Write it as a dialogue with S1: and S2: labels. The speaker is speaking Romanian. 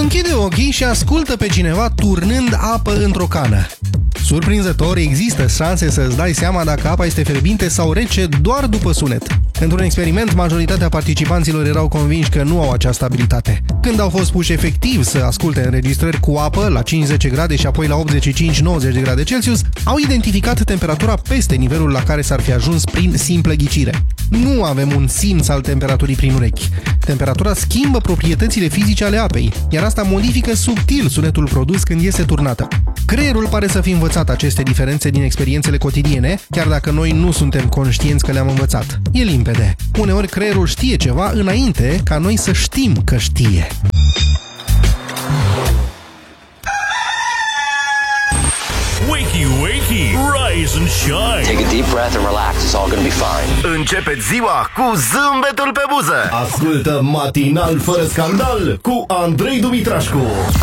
S1: Închide ochii și ascultă pe cineva turnând apă într-o cană. Surprinzător, există șanse să-ți dai seama dacă apa este fierbinte sau rece doar după sunet. Într-un experiment, majoritatea participanților erau convinși că nu au această abilitate. Când au fost puși efectiv să asculte înregistrări cu apă la 50 grade și apoi la 85-90 de grade Celsius, au identificat temperatura peste nivelul la care s-ar fi ajuns prin simplă ghicire. Nu avem un simț al temperaturii prin urechi. Temperatura schimbă proprietățile fizice ale apei, iar asta modifică subtil sunetul produs când este turnată. Creierul pare să fi învățat aceste diferențe din experiențele cotidiene, chiar dacă noi nu suntem conștienți că le-am învățat. E limpede. Uneori creierul știe ceva înainte ca noi să știm că știe.
S2: Wakey, wakey, rise and shine.
S3: Take a deep breath and relax. It's all gonna be fine.
S4: Începeți ziua cu zâmbetul pe buză. Ascultă Matinal fără scandal cu Andrei Dumitrașcu.